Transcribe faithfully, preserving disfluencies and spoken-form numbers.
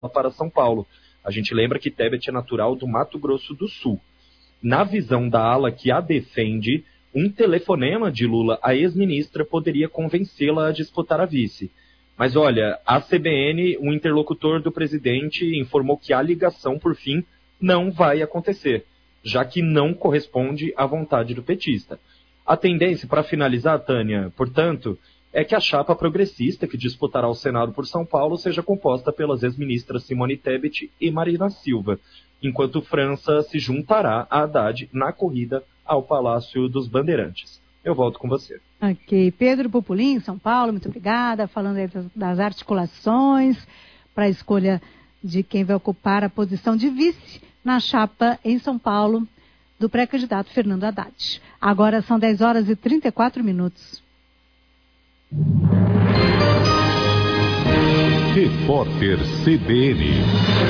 para São Paulo. A gente lembra que Tebet é natural do Mato Grosso do Sul. Na visão da ala que a defende, um telefonema de Lula à ex-ministra poderia convencê-la a disputar a vice. Mas olha, a C B N, um interlocutor do presidente, informou que a ligação, por fim, não vai acontecer, já que não corresponde à vontade do petista. A tendência, para finalizar, Tânia, portanto, é que a chapa progressista que disputará o Senado por São Paulo seja composta pelas ex-ministras Simone Tebet e Marina Silva, enquanto França se juntará a Haddad na corrida ao Palácio dos Bandeirantes. Eu volto com você. Ok. Pedro Pupulim, São Paulo, muito obrigada. Falando aí das, das articulações para a escolha de quem vai ocupar a posição de vice na chapa em São Paulo do pré-candidato Fernando Haddad. Agora são dez horas e trinta e quatro minutos. Repórter C B N.